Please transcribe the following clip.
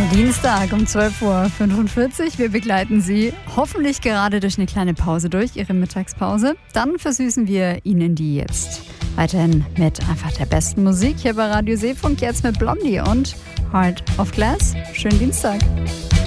Dienstag um 12:45 Uhr. Wir begleiten Sie hoffentlich gerade durch eine kleine Pause durch, Ihre Mittagspause. Dann versüßen wir Ihnen die jetzt. Weiterhin mit einfach der besten Musik hier bei Radio Seefunk. Jetzt mit Blondie und Heart of Glass. Schönen Dienstag.